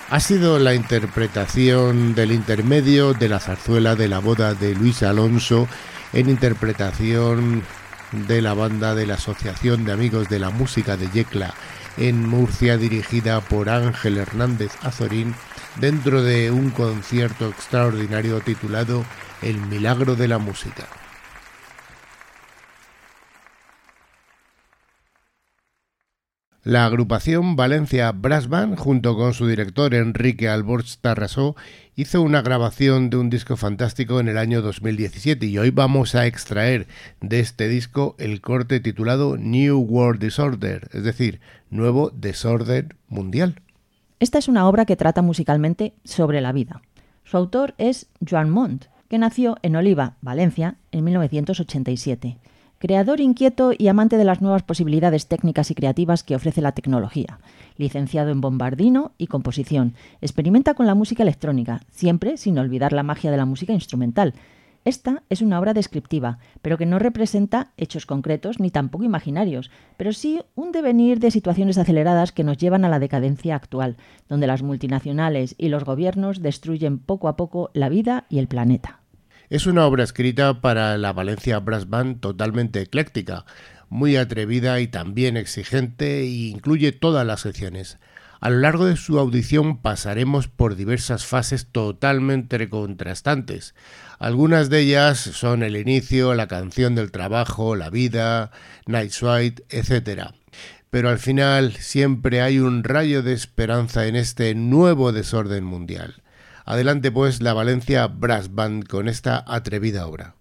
Ha sido la interpretación del intermedio de la zarzuela de la boda de Luis Alonso en interpretación de la banda de la Asociación de Amigos de la Música de Yecla en Murcia, dirigida por Ángel Hernández Azorín, dentro de un concierto extraordinario titulado El Milagro de la Música. La agrupación Valencia Brass Band, junto con su director Enrique Alborch Tarrasó, hizo una grabación de un disco fantástico en el año 2017 y hoy vamos a extraer de este disco el corte titulado New World Disorder, es decir, Nuevo Desorden Mundial. Esta es una obra que trata musicalmente sobre la vida. Su autor es Joan Mont, que nació en Oliva, Valencia, en 1987. Creador inquieto y amante de las nuevas posibilidades técnicas y creativas que ofrece la tecnología. Licenciado en bombardino y composición, experimenta con la música electrónica, siempre sin olvidar la magia de la música instrumental. Esta es una obra descriptiva, pero que no representa hechos concretos ni tampoco imaginarios, pero sí un devenir de situaciones aceleradas que nos llevan a la decadencia actual, donde las multinacionales y los gobiernos destruyen poco a poco la vida y el planeta. Es una obra escrita para la Valencia Brass Band totalmente ecléctica, muy atrevida y también exigente, e incluye todas las secciones. A lo largo de su audición pasaremos por diversas fases totalmente contrastantes. Algunas de ellas son el inicio, la canción del trabajo, la vida, Night Swipe, etc. Pero al final siempre hay un rayo de esperanza en este nuevo desorden mundial. Adelante pues la Valencia Brass Band con esta atrevida obra.